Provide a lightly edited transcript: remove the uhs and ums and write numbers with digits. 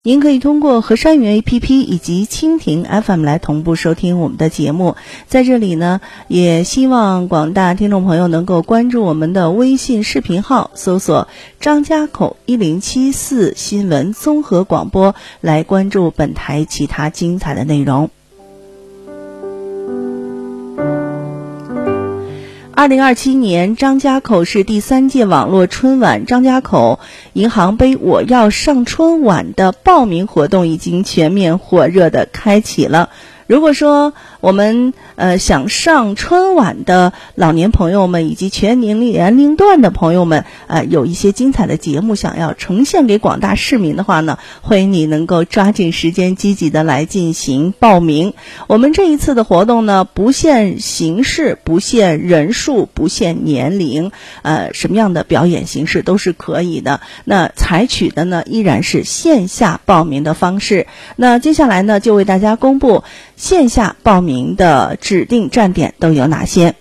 您可以通过和山云 APP 以及蜻蜓 FM 来同步收听我们的节目。在这里呢，也希望广大听众朋友能够关注我们的微信视频号，搜索张家口1074新闻综合广播，来关注本台其他精彩的内容。2027年张家口市第3届网络春晚张家口银行杯我要上春晚的报名活动已经全面火热的开启了。如果说我们想上春晚的老年朋友们以及全年龄段的朋友们有一些精彩的节目想要呈现给广大市民的话呢，欢迎你能够抓紧时间积极的来进行报名。我们这一次的活动呢，不限形式，不限人数，不限年龄，什么样的表演形式都是可以的。那采取的呢依然是线下报名的方式。那接下来呢就为大家公布线下报名的指定站点都有哪些。